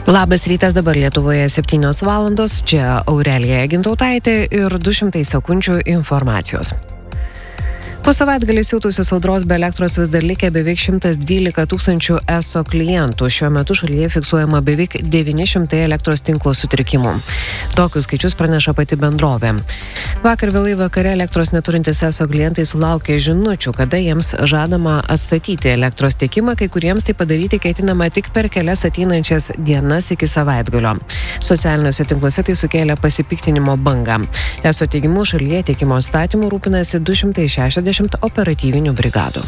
Labas rytas, dabar Lietuvoje 7 valandos, čia Aurelija Gintautaitė ir 200 sekundžių informacijos. Po savaitgalį siautusios audros be elektros vis dar likę beveik 112 tūkstančių ESO klientų. Šiuo metu šalyje fiksuojama beveik 900 elektros tinklo sutrikimų. Tokius skaičius praneša pati bendrovė. Vakar vėlai vakare elektros neturintys ESO klientai sulaukė žinučių, kada jiems žadama atstatyti elektros tiekimą, kai kuriems tai padaryti ketinama tik per kelias ateinančias dienas iki savaitgalio. Socialiniuose tinkluose tai sukėlė pasipiktinimo bangą. ESO teigimu šalyje tiekimo statymu rūpinasi 260 operatyvinių brigadų.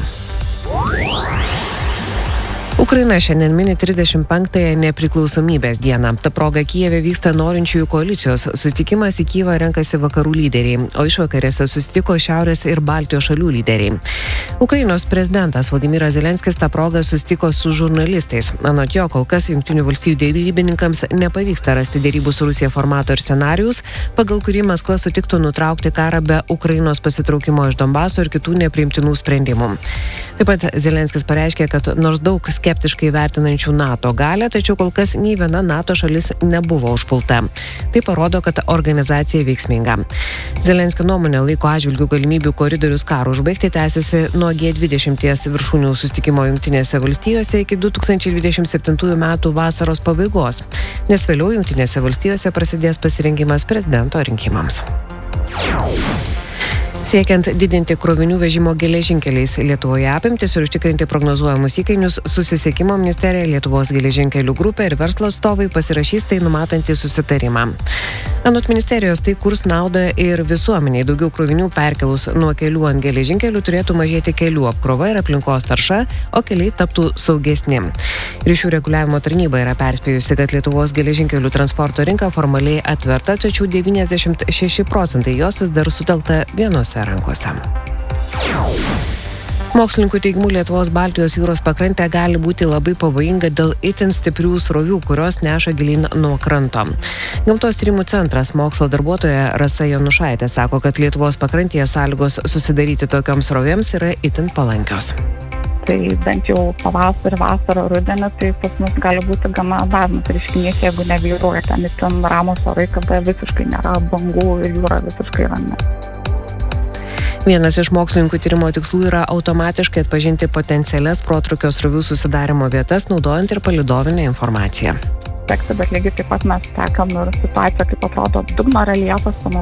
Ukraina šiandien mini 35-ąją nepriklausomybės dieną. Ta proga Kijeve vyksta norinčiųjų koalicijos susitikimas, į Kijevą renkasi vakarų lyderiai, o išvakarėse susitiko Šiaurės ir Baltijos šalių lyderiai. Ukrainos prezidentas Volodymyras Zelenskis tą progą susitiko su žurnalistais. Anot jo, kol kas Jungtinių valstijų derybininkams nepavyksta rasti derybų su Rusija formato ir scenarijus, pagal kurį Maskva sutiktų nutraukti karą be Ukrainos pasitraukimo iš Donbaso ir kitų nepriimtinų sprendimų. Taip pat Zelenskis pareiškė, kad nors daug skeptiškai vertinančių NATO galią, tačiau kol kas nei viena NATO šalis nebuvo užpulta. Tai parodo, kad organizacija veiksminga. Zelenskio nuomonė laiko atžvilgių galimybių koridorius karų užbaigti tęsiasi nuo G20 viršūnių susitikimo Jungtinėse valstijose iki 2027 metų vasaros pabaigos, nes vėliau Jungtinėse valstijose prasidės pasirengimas prezidento rinkimams. Siekiant didinti krovinių vežimo geležinkeliais Lietuvoje apimtis ir užtikrinti prognozuojamus įkainius, Susisiekimo ministerija, Lietuvos geležinkelių grupė ir verslo atstovai pasirašys tai numatantį susitarimą. Anot ministerijos tai kurs naudą ir visuomeniai. Daugiau krovinių perkelus nuo kelių ant geležinkelių turėtų mažėti kelių apkrova ir aplinkos tarša, o keliai taptų saugesni. Ryšių reguliavimo tarnyba yra perspėjusi, kad Lietuvos geležinkelių transporto rinka formaliai atverta, tačiau 96% jos vis dar sutelkta vienose rankose. Mokslininkų teigimu Lietuvos Baltijos jūros pakrantė gali būti labai pavojinga dėl itin stiprių srovių, kurios neša gilyn nuo kranto. Gamtos tyrimų centras mokslo darbuotoja Rasa Jonušaitė sako, kad Lietuvos pakrantėje sąlygos susidaryti tokioms srovėms yra itin palankios. Tai bent jau pavasarį, vasarą, rudenį, tai pas mus gali būti gana dažnas reiškinys, jeigu nevyruoja ten itin ramūs orai, kada visiškai nėra bangų ir jūra visiškai rami. Vienas iš mokslininkų tyrimo tikslų yra automatiškai atpažinti potencialias protrūkio srovių susidarimo vietas, naudojant ir palydovinę informaciją. Bet lygiai taip pat mes sekam ir situaciją, kaip atrodo dugno reljefas,